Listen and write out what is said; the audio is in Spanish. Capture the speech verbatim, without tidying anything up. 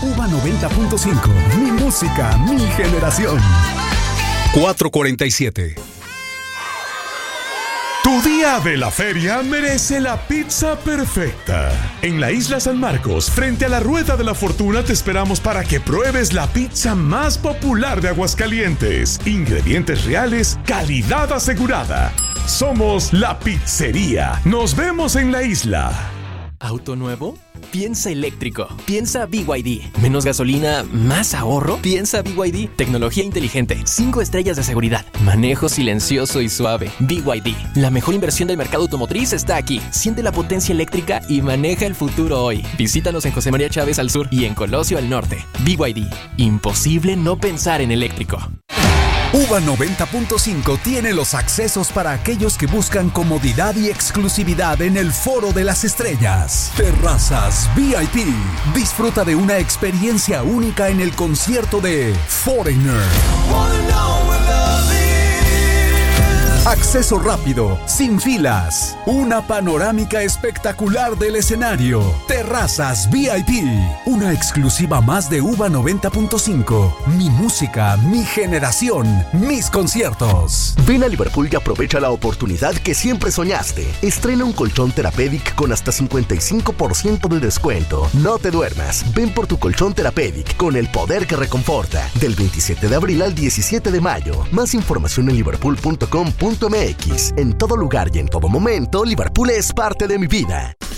Uva noventa punto cinco. Mi música, mi generación. cuatro cuarenta y siete. Tu día de la feria merece la pizza perfecta. En la Isla San Marcos, frente a la Rueda de la Fortuna, te esperamos para que pruebes la pizza más popular de Aguascalientes. Ingredientes reales, calidad asegurada. Somos La Pizzería. Nos vemos en la isla. ¿Auto nuevo? Piensa eléctrico. Piensa B Y D. ¿Menos gasolina, más ahorro? Piensa B Y D. Tecnología inteligente. Cinco estrellas de seguridad. Manejo silencioso y suave. B Y D. La mejor inversión del mercado automotriz está aquí. Siente la potencia eléctrica y maneja el futuro hoy. Visítanos en José María Chávez al sur y en Colosio al norte. B Y D. Imposible no pensar en eléctrico. Uva noventa punto cinco tiene los accesos para aquellos que buscan comodidad y exclusividad en el Foro de las Estrellas. Terrazas V I P. Disfruta de una experiencia única en el concierto de Foreigner. Acceso rápido, sin filas, una panorámica espectacular del escenario. Terrazas V I P, una exclusiva más de Uva noventa punto cinco. Mi música, mi generación, mis conciertos. Ven a Liverpool y aprovecha la oportunidad que siempre soñaste. Estrena un colchón Therapeutic con hasta cincuenta y cinco por ciento de descuento. No te duermas, ven por tu colchón Therapeutic con el poder que reconforta. Del veintisiete de abril al diecisiete de mayo. Más información en liverpool punto com punto m x. En todo lugar y en todo momento, Liverpool es parte de mi vida.